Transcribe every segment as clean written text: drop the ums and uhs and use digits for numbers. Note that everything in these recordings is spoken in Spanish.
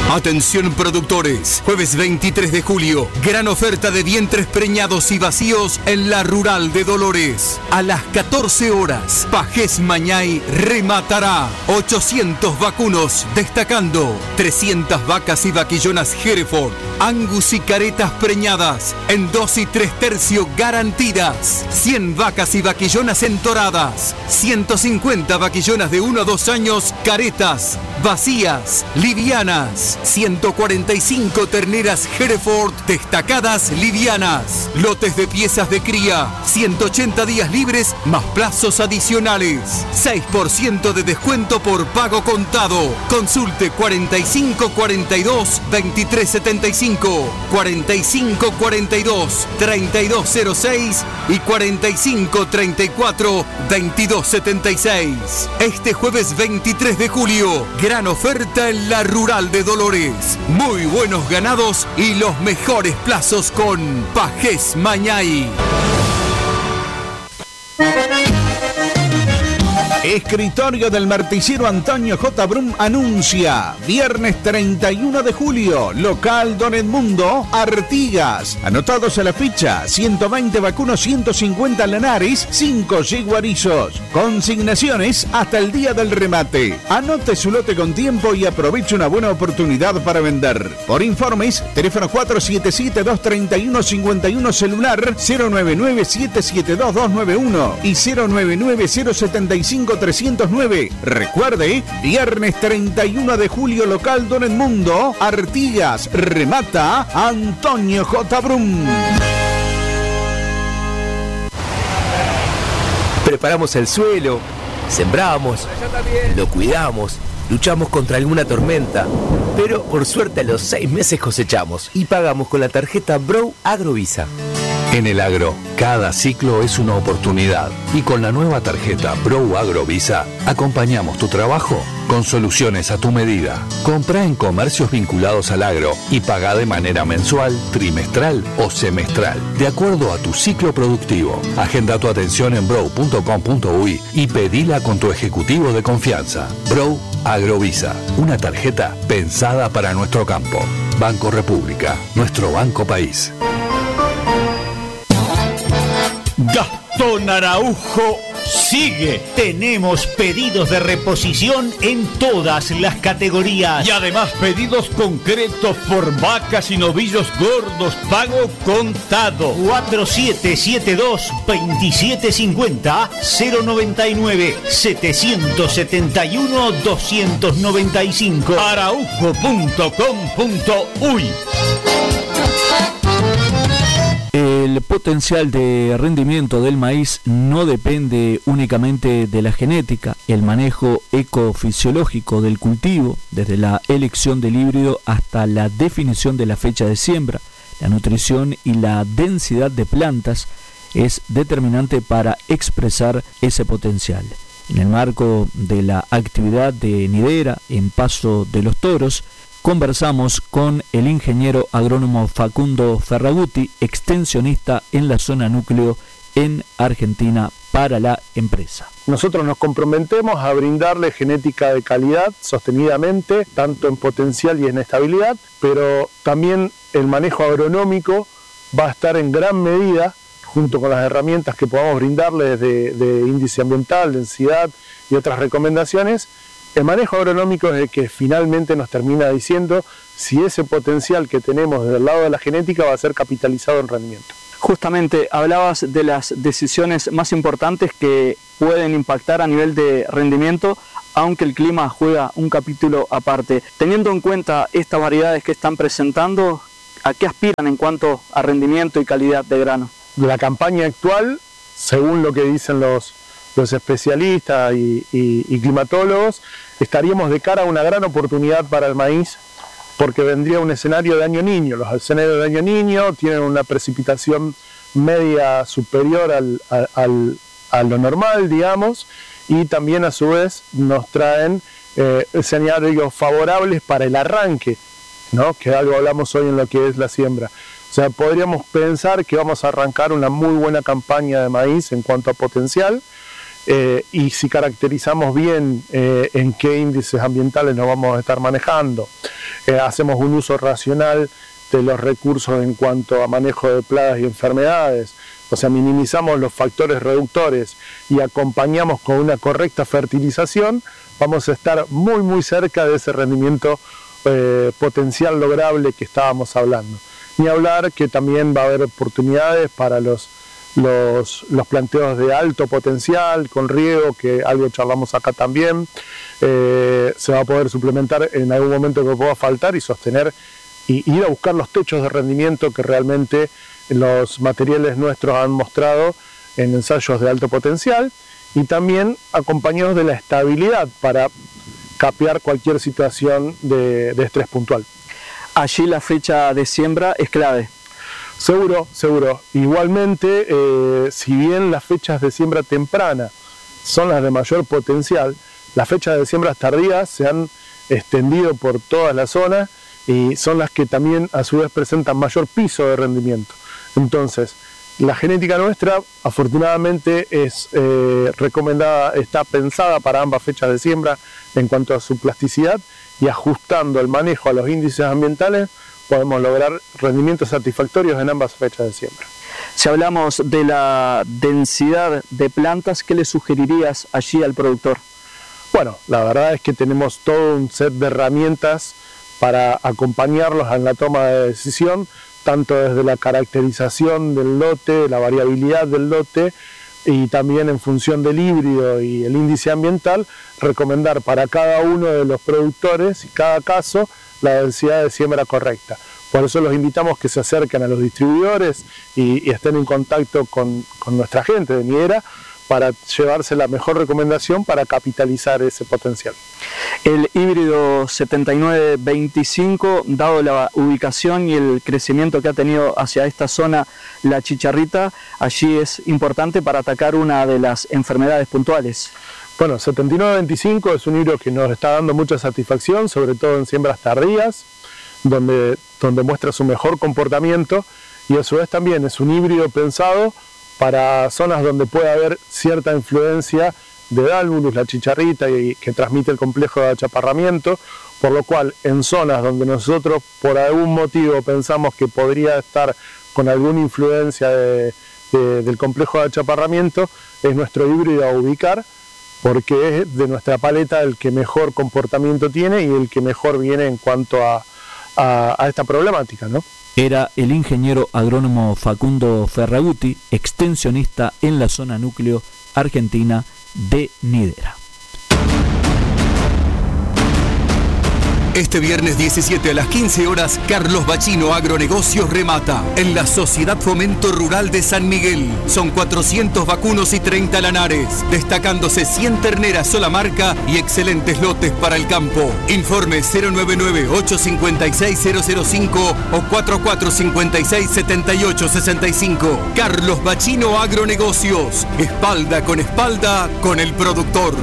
Atención productores, jueves 23 de julio, gran oferta de vientres preñados y vacíos en la Rural de Dolores. A las 14 horas, Pajés Mañay rematará 800 vacunos, destacando 300 vacas y vaquillonas Hereford, Angus y caretas preñadas en 2 y 3/3 garantidas, 100 vacas y vaquillonas entoradas, 150 vaquillonas de 1 a 2 años, caretas, vacías, livianas, 145 terneras Hereford destacadas livianas, lotes de piezas de cría, 180 días libres más plazos adicionales, 6% de descuento por pago contado. Consulte 45 42 23 75, 45 42 3206 y 45 34 22 76. Este jueves 23 de julio, gran oferta en la Rural de Dolores. Muy buenos ganados y los mejores plazos con Pajés Mañay. Escritorio del Martillero Antonio J. Brum anuncia viernes 31 de julio, local Don Edmundo, Artigas. Anotados a la ficha, 120 vacunos, 150 lanares, 5 yeguarizos. Consignaciones hasta el día del remate. Anote su lote con tiempo y aproveche una buena oportunidad para vender. Por informes, teléfono 477-231-51, celular 099-772-291 y 099-075-309. Recuerde, viernes 31 de julio, local Don Edmundo, Artigas. Remata Antonio J. Brum. Preparamos el suelo, sembramos, lo cuidamos, luchamos contra alguna tormenta, pero por suerte a los 6 meses cosechamos y pagamos con la tarjeta Bro Agrovisa. En el agro, cada ciclo es una oportunidad y con la nueva tarjeta Bro Agrovisa acompañamos tu trabajo con soluciones a tu medida. Compra en comercios vinculados al agro y paga de manera mensual, trimestral o semestral, de acuerdo a tu ciclo productivo. Agenda tu atención en bro.com.uy y pedila con tu ejecutivo de confianza. Bro Agrovisa, una tarjeta pensada para nuestro campo. Banco República, nuestro banco país. Gastón Araujo sigue. Tenemos pedidos de reposición en todas las categorías. Y además pedidos concretos por vacas y novillos gordos, pago contado. 4772-2750, 099-771-295. araujo.com.uy. El potencial de rendimiento del maíz no depende únicamente de la genética, el manejo ecofisiológico del cultivo, desde la elección del híbrido hasta la definición de la fecha de siembra, la nutrición y la densidad de plantas es determinante para expresar ese potencial. En el marco de la actividad de nidera en Paso de los Toros, conversamos con el ingeniero agrónomo Facundo Ferraguti, extensionista en la zona núcleo en Argentina para la empresa. Nosotros nos comprometemos a brindarle genética de calidad sostenidamente, tanto en potencial y en estabilidad, pero también el manejo agronómico va a estar en gran medida, junto con las herramientas que podamos brindarle de índice ambiental, densidad y otras recomendaciones. El manejo agronómico es el que finalmente nos termina diciendo si ese potencial que tenemos del lado de la genética va a ser capitalizado en rendimiento. Justamente hablabas de las decisiones más importantes que pueden impactar a nivel de rendimiento, aunque el clima juega un capítulo aparte. Teniendo en cuenta estas variedades que están presentando, ¿a qué aspiran en cuanto a rendimiento y calidad de grano? La campaña actual, según lo que dicen los especialistas y climatólogos, estaríamos de cara a una gran oportunidad para el maíz, porque vendría un escenario de año niño. Los escenarios de año niño tienen una precipitación media superior a lo normal, digamos, y también a su vez nos traen escenarios favorables para el arranque, ¿no? Que algo hablamos hoy en lo que es la siembra. O sea, podríamos pensar que vamos a arrancar una muy buena campaña de maíz en cuanto a potencial, y si caracterizamos bien en qué índices ambientales nos vamos a estar manejando, hacemos un uso racional de los recursos en cuanto a manejo de plagas y enfermedades, o sea, minimizamos los factores reductores y acompañamos con una correcta fertilización, vamos a estar muy muy cerca de ese rendimiento potencial lograble que estábamos hablando. Ni hablar que también va a haber oportunidades para los planteos de alto potencial con riego, que algo charlamos acá también. Se va a poder suplementar en algún momento que pueda faltar y sostener y ir a buscar los techos de rendimiento que realmente los materiales nuestros han mostrado en ensayos de alto potencial, y también acompañados de la estabilidad para capear cualquier situación de estrés puntual. Allí la fecha de siembra es clave. Seguro, seguro. Igualmente, si bien las fechas de siembra temprana son las de mayor potencial, las fechas de siembra tardías se han extendido por toda la zona y son las que también a su vez presentan mayor piso de rendimiento. Entonces, la genética nuestra afortunadamente es recomendada, está pensada para ambas fechas de siembra en cuanto a su plasticidad, y ajustando el manejo a los índices ambientales podemos lograr rendimientos satisfactorios en ambas fechas de siembra. Si hablamos de la densidad de plantas, ¿qué le sugerirías allí al productor? Bueno, la verdad es que tenemos todo un set de herramientas para acompañarlos en la toma de decisión, tanto desde la caracterización del lote, la variabilidad del lote, y también en función del híbrido y el índice ambiental, recomendar para cada uno de los productores y cada caso la densidad de siembra correcta. Por eso los invitamos que se acerquen a los distribuidores y estén en contacto con nuestra gente de Nidera para llevarse la mejor recomendación para capitalizar ese potencial. El híbrido 7925, dado la ubicación y el crecimiento que ha tenido hacia esta zona la chicharrita, allí es importante para atacar una de las enfermedades puntuales. Bueno, 7925 es un híbrido que nos está dando mucha satisfacción, sobre todo en siembras tardías, donde muestra su mejor comportamiento, y a su vez también es un híbrido pensado para zonas donde puede haber cierta influencia de Dálvulus, la chicharrita, y que transmite el complejo de achaparramiento, por lo cual en zonas donde nosotros por algún motivo pensamos que podría estar con alguna influencia del complejo de achaparramiento, es nuestro híbrido a ubicar, porque es de nuestra paleta el que mejor comportamiento tiene y el que mejor viene en cuanto a esta problemática, ¿no? Era el ingeniero agrónomo Facundo Ferraguti, extensionista en la zona núcleo argentina de Nidera. Este viernes 17 a las 15 horas, Carlos Bachino Agronegocios remata en la Sociedad Fomento Rural de San Miguel. Son 400 vacunos y 30 lanares, destacándose 100 terneras sola marca y excelentes lotes para el campo. Informe 099-856-005 o 4456-7865. Carlos Bachino Agronegocios, espalda con el productor.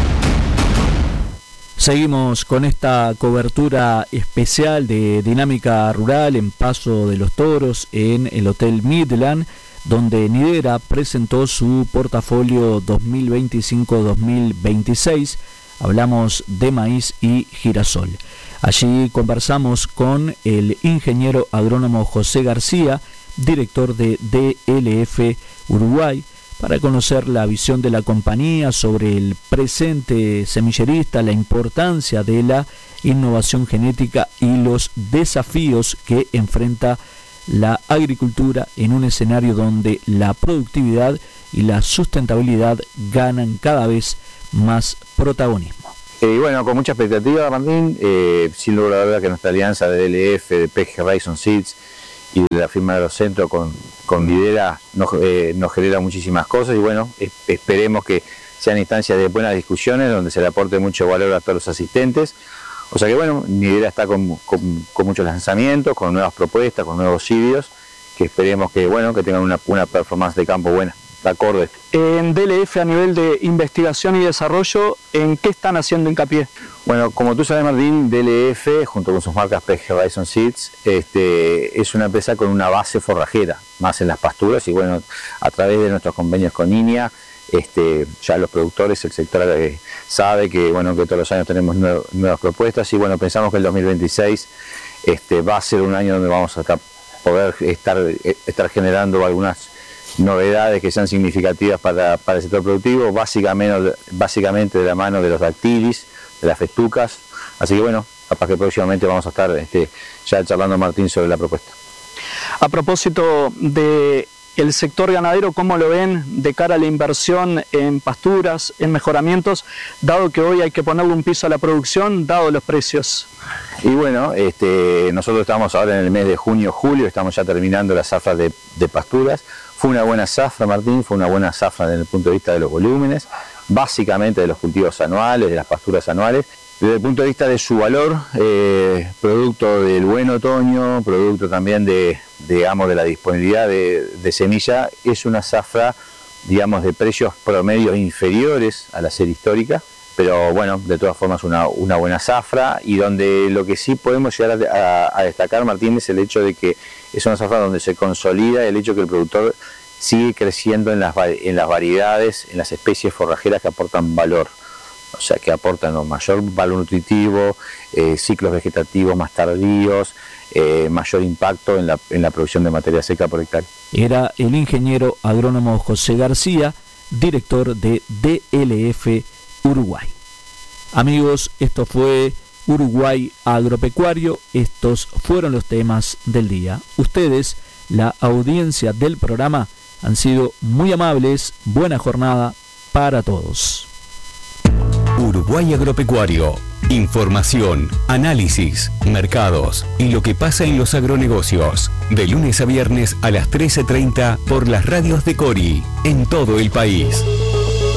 Seguimos con esta cobertura especial de Dinámica Rural en Paso de los Toros, en el Hotel Midland, donde Nidera presentó su portafolio 2025-2026. Hablamos de maíz y girasol. Allí conversamos con el ingeniero agrónomo José García, director de DLF Uruguay, para conocer la visión de la compañía sobre el presente semillerista, la importancia de la innovación genética y los desafíos que enfrenta la agricultura en un escenario donde la productividad y la sustentabilidad ganan cada vez más protagonismo. Bueno, con mucha expectativa, Martín, sin lugar a duda que nuestra alianza de DLF, de PG Horizon Seeds y de la firma de los centros con Nidera nos genera muchísimas cosas, y bueno, esperemos que sean instancias de buenas discusiones donde se le aporte mucho valor a todos los asistentes. O sea que bueno, Nidera está con muchos lanzamientos, con nuevas propuestas, con nuevos híbridos, que esperemos que tengan una performance de campo buena, de acorde. En DLF, a nivel de investigación y desarrollo, ¿en qué están haciendo hincapié? Bueno, como tú sabes, Martín, DLF, junto con sus marcas PG Horizon Seeds, es una empresa con una base forrajera, más en las pasturas, y bueno, a través de nuestros convenios con INIA, ya los productores, el sector sabe que, bueno, que todos los años tenemos nuevas propuestas y bueno, pensamos que el 2026 va a ser un año donde vamos a poder estar generando algunas novedades que sean significativas para el sector productivo, básicamente de la mano de los dactilis, de las festucas, así que bueno, capaz que próximamente vamos a estar ya charlando, Martín, sobre la propuesta. A propósito de el sector ganadero, ¿cómo lo ven de cara a la inversión en pasturas, en mejoramientos, dado que hoy hay que ponerle un piso a la producción, dado los precios? Y bueno, nosotros estamos ahora en el mes de junio, julio, estamos ya terminando las zafras de pasturas. Fue una buena zafra, Martín, fue una buena zafra desde el punto de vista de los volúmenes, básicamente de los cultivos anuales, de las pasturas anuales. Desde el punto de vista de su valor, producto del buen otoño, producto también de la disponibilidad de semilla, es una zafra, digamos, de precios promedios inferiores a la serie histórica, pero bueno, de todas formas una buena zafra, y donde lo que sí podemos llegar a destacar, Martín, es el hecho de que es una zafra donde se consolida el hecho que el productor sigue creciendo en las variedades, en las especies forrajeras que aportan valor. O sea, que aportan un mayor valor nutritivo, ciclos vegetativos más tardíos, mayor impacto en la producción de materia seca por hectárea. Era el ingeniero agrónomo José García, director de DLF Uruguay. Amigos, esto fue Uruguay Agropecuario. Estos fueron los temas del día. Ustedes, la audiencia del programa, han sido muy amables. Buena jornada para todos. Uruguay Agropecuario. Información, análisis, mercados y lo que pasa en los agronegocios. De lunes a viernes a las 13:30 por las radios de Cori, en todo el país.